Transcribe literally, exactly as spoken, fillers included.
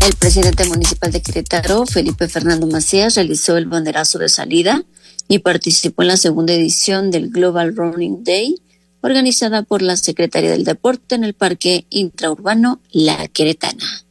El presidente municipal de Querétaro, Felipe Fernando Macías, realizó el banderazo de salida y participó en la segunda edición del Global Running Day, organizada por la Secretaría del Deporte en el Parque Intraurbano La Queretana.